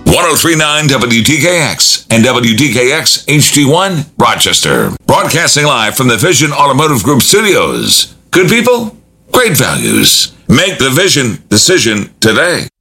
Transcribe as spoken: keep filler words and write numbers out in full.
ten thirty-nine W D K X and W D K X H D one, Rochester. Broadcasting live from the Vision Automotive Group studios. Good people, great values. Make the Vision decision today.